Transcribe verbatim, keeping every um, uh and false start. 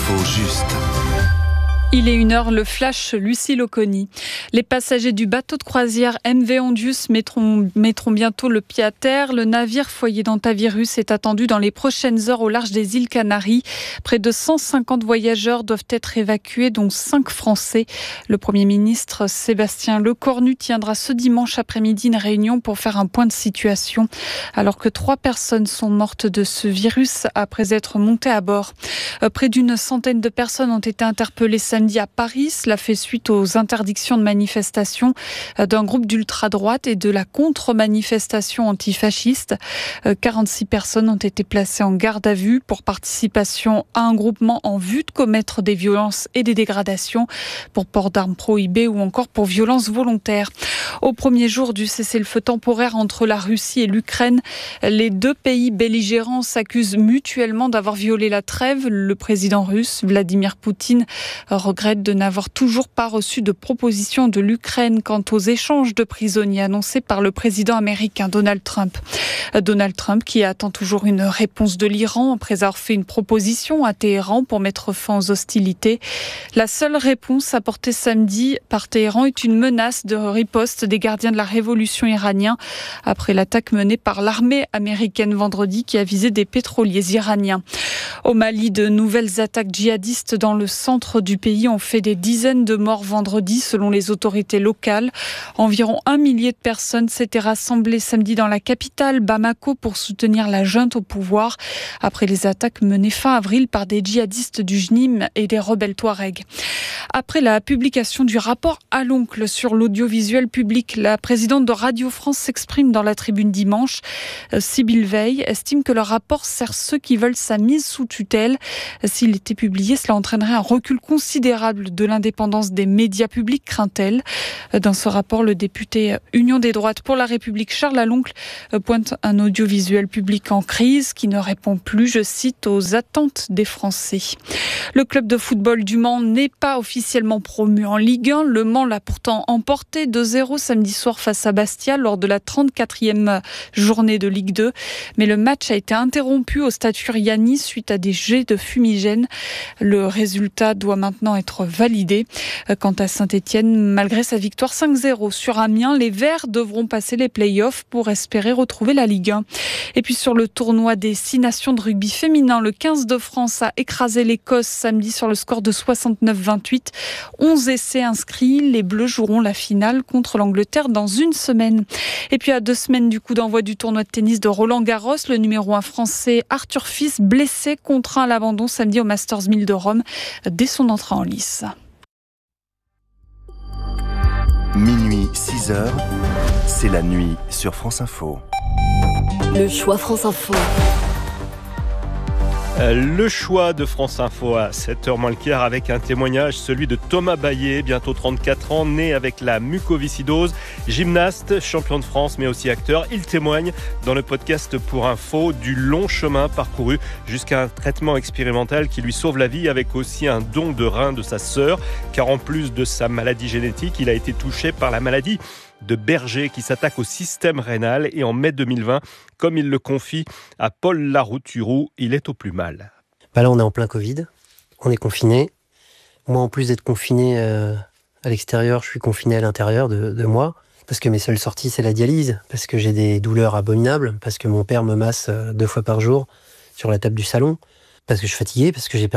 L'info juste. Il est une heure, le flash, Lucille Oconi. Les passagers du bateau de croisière M V Ondius mettront, mettront bientôt le pied à terre. Le navire foyer d'antavirus est attendu dans les prochaines heures au large des îles Canaries. Près de cent cinquante voyageurs doivent être évacués, dont cinq Français. Le Premier ministre Sébastien Lecornu tiendra ce dimanche après-midi une réunion pour faire un point de situation, alors que trois personnes sont mortes de ce virus après être montées à bord. Près d'une centaine de personnes ont été interpellées samedi à Paris. Cela fait suite aux interdictions de manifestation d'un groupe d'ultra-droite et de la contre-manifestation antifasciste. quarante-six personnes ont été placées en garde à vue pour participation à un groupement en vue de commettre des violences et des dégradations, pour port d'armes prohibées ou encore pour violences volontaires. Au premier jour du cessez-le-feu temporaire entre la Russie et l'Ukraine, les deux pays belligérants s'accusent mutuellement d'avoir violé la trêve. Le président russe, Vladimir Poutine, regrette de n'avoir toujours pas reçu de proposition de l'Ukraine quant aux échanges de prisonniers annoncés par le président américain Donald Trump. Donald Trump qui attend toujours une réponse de l'Iran après avoir fait une proposition à Téhéran pour mettre fin aux hostilités. La seule réponse apportée samedi par Téhéran est une menace de riposte des gardiens de la révolution iraniens après l'attaque menée par l'armée américaine vendredi qui a visé des pétroliers iraniens. Au Mali, de nouvelles attaques djihadistes dans le centre du pays ont fait des dizaines de morts vendredi selon les autorités locales. Environ un millier de personnes s'étaient rassemblées samedi dans la capitale, Bamako, pour soutenir la junte au pouvoir après les attaques menées fin avril par des djihadistes du J N I M et des rebelles Touaregs. Après la publication du rapport à l'oncle sur l'audiovisuel public, la présidente de Radio France s'exprime dans la tribune dimanche. Sybille Veil estime que le rapport sert ceux qui veulent sa mise sous tutelle. S'il était publié, cela entraînerait un recul considérable de l'indépendance des médias publics, craint-elle. Dans ce rapport, le député Union des droites pour la République, Charles Aloncle, pointe un audiovisuel public en crise qui ne répond plus, je cite, aux attentes des Français. Le club de football du Mans n'est pas officiellement promu en Ligue un. Le Mans l'a pourtant emporté deux zéro samedi soir face à Bastia lors de la trente-quatrième journée de Ligue deux. Mais le match a été interrompu au stade Furiani suite à des jets de fumigène. Le résultat doit maintenant être validé. Quant à Saint-Étienne, malgré sa victoire cinq zéro sur Amiens, les Verts devront passer les play-offs pour espérer retrouver la Ligue un. Et puis sur le tournoi des six nations de rugby féminin, le quinze de France a écrasé l'Écosse samedi sur le score de soixante-neuf vingt-huit. onze essais inscrits, les Bleus joueront la finale contre l'Angleterre dans une semaine. Et puis à deux semaines du coup d'envoi du tournoi de tennis de Roland-Garros, le numéro un français Arthur Fils, blessé, contraint à l'abandon samedi au Masters mille de Rome dès son entrée en lice. Minuit, six heures, c'est la nuit sur France Info. Le choix France Info. Le choix de France Info à sept heures moins le quart avec un témoignage, celui de Thomas Baillet, bientôt trente-quatre ans, né avec la mucoviscidose, gymnaste, champion de France mais aussi acteur. Il témoigne dans le podcast Pour Info du long chemin parcouru jusqu'à un traitement expérimental qui lui sauve la vie, avec aussi un don de rein de sa sœur, car en plus de sa maladie génétique, il a été touché par la maladie de Berger qui s'attaque au système rénal, et en mai deux mille vingt, comme il le confie à Paul Larouturou, il est au plus mal. Bah là on est en plein Covid, on est confiné. Moi en plus d'être confiné euh, à l'extérieur, je suis confiné à l'intérieur de, de moi, parce que mes seules sorties c'est la dialyse, parce que j'ai des douleurs abominables, parce que mon père me masse euh, deux fois par jour sur la table du salon, parce que je suis fatigué, parce que j'ai perdu